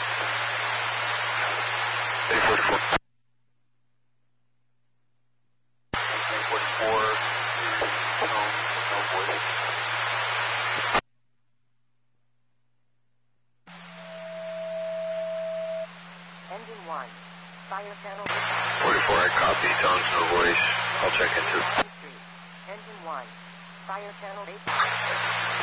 844. 844. No voice. Engine 1. Fire channel. 44, I copy. Tones, no voice. I'll check into. Engine 1. Fire channel 8.